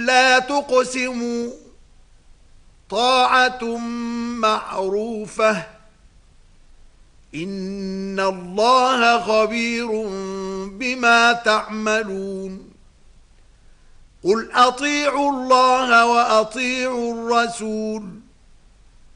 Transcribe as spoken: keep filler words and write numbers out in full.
ألا تقسموا طاعة معروفة إن الله خبير بما تعملون قل أطيعوا الله وأطيعوا الرسول